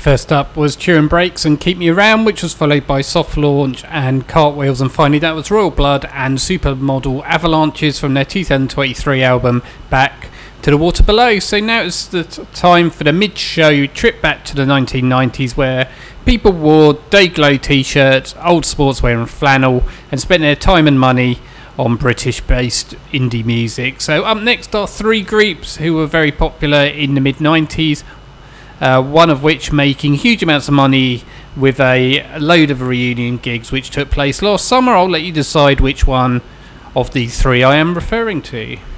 First up was Turin Brakes and Keep Me Around, which was followed by Soft Launch and Cartwheels, and finally that was Royal Blood and Supermodel Avalanches from their 2023 album Back to the Water Below. So now it's the time for the mid-show trip back to the 1990s, where people wore Dayglow t-shirts, old sportswear and flannel, and spent their time and money on British-based indie music. So up next are three groups who were very popular in the mid-90s, one of which making huge amounts of money with a load of reunion gigs which took place last summer. I'll let you decide which one of these three I am referring to.